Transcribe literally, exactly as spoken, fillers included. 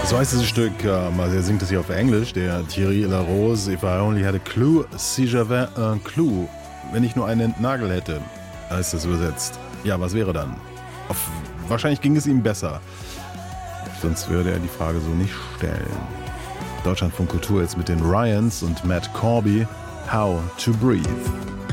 So heißt dieses Stück, ähm, also er singt es hier auf Englisch, der Thierry Larose. If I only had a clue, si j'avais un clou. Wenn ich nur einen Nagel hätte, heißt das übersetzt. Ja, was wäre dann? Auf, wahrscheinlich ging es ihm besser. Sonst würde er die Frage so nicht stellen. Deutschlandfunk Kultur jetzt mit den Ryans und Matt Corby. How to Breathe.